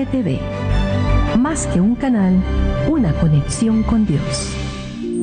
TV. Más que un canal, una conexión con Dios.